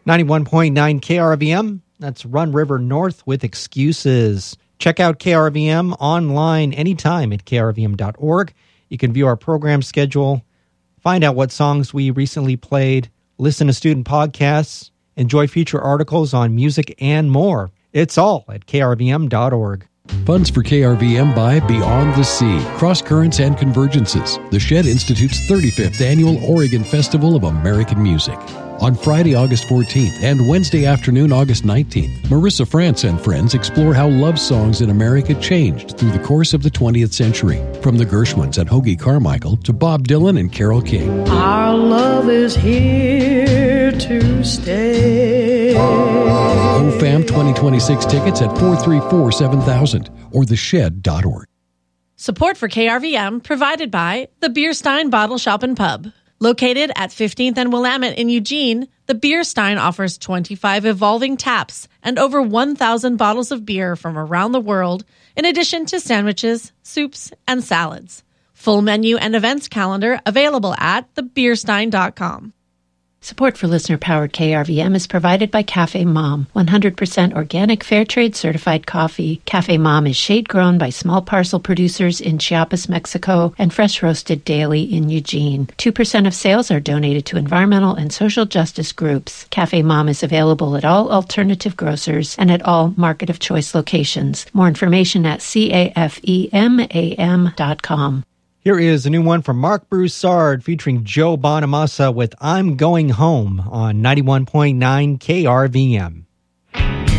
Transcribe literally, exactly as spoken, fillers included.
ninety-one point nine K R V M, that's Run River North with Excuses. Check out K R V M online anytime at K R V M dot org. You can view our program schedule, find out what songs we recently played, listen to student podcasts, enjoy feature articles on music, and more. It's all at K R V M dot org. Funds for K R V M by Beyond the Sea, Cross Currents and Convergences, the Shed Institute's thirty-fifth Annual Oregon Festival of American Music. On Friday, August fourteenth and Wednesday afternoon, August nineteenth, Marissa France and friends explore how love songs in America changed through the course of the twentieth century, from the Gershwins and Hoagie Carmichael to Bob Dylan and Carole King. Our love is here to stay. O F A M twenty twenty-six tickets at four three four, seven thousand or the shed dot org. Support for K R V M provided by the Bierstein Bottle Shop and Pub. Located at fifteenth and Willamette in Eugene, the Bierstein offers twenty-five evolving taps and over one thousand bottles of beer from around the world, in addition to sandwiches, soups, and salads. Full menu and events calendar available at the bierstein dot com. Support for listener-powered K R V M is provided by Cafe Mom, one hundred percent organic fair trade certified coffee. Cafe Mom is shade-grown by small parcel producers in Chiapas, Mexico, and fresh roasted daily in Eugene. two percent of sales are donated to environmental and social justice groups. Cafe Mom is available at all alternative grocers and at all Market of Choice locations. More information at cafemam dot com. Here is a new one from Mark Broussard featuring Joe Bonamassa with I'm Going Home on ninety-one point nine K R V M.